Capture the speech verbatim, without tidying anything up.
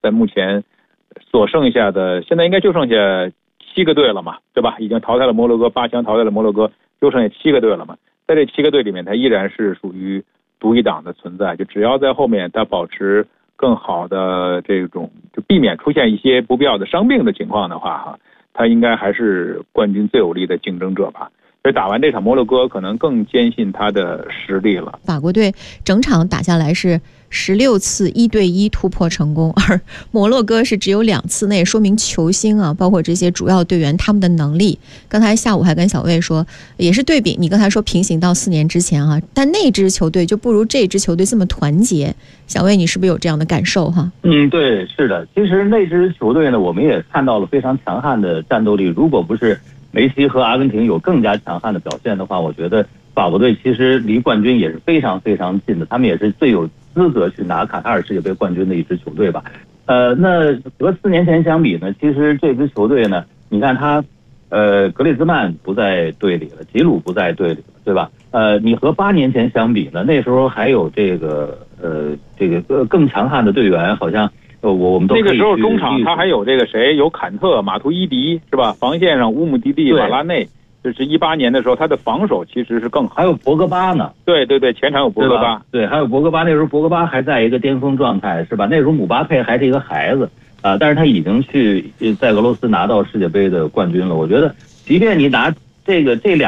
在目前所剩下的，现在应该就剩下七个队了嘛，对吧？已经淘汰了摩洛哥，八强淘汰了摩洛哥，就剩下七个队了嘛。在这七个队里面，它依然是属于独一档的存在，就只要在后面它保持更好的这种，就避免出现一些不必要的伤病的情况的话，哈，它应该还是冠军最有力的竞争者吧。所以打完这场摩洛哥，可能更坚信他的实力了。 法国队整场打下来是十六次一对一突破成功，而摩洛哥是只有两次，那也说明球星啊，包括这些主要队员他们的能力。刚才下午还跟小魏说，也是对比，你刚才说平行到四年之前啊，但那支球队就不如这支球队这么团结。小魏，你是不是有这样的感受哈？ 嗯，对，是的。其实那支球队呢，我们也看到了非常强悍的战斗力。如果不是梅西和阿根廷有更加强悍的表现的话，我觉得法国队其实离冠军也是非常非常近的，他们也是最有资格去拿卡塔尔世界杯冠军的一支球队吧。呃，那和四年前相比呢，其实这支球队呢，你看他，呃，格列兹曼不在队里了，吉鲁不在队里了，对吧？呃，你和八年前相比呢，那时候还有这个呃这个呃更强悍的队员，好像。呃，我我们都那个时候中场他还有这个谁，有坎特、马图伊迪是吧？防线上乌姆蒂蒂、瓦拉内，就是一八年的时候，他的防守其实是更好。 还有博格巴呢？ 对对对，前场有博格巴， 对，还有博格巴。那时候博格巴还在一个巅峰状态，是吧？那时候姆巴佩还是一个孩子啊、呃，但是他已经去在俄罗斯拿到世界杯的冠军了。我觉得，即便你拿这个这两。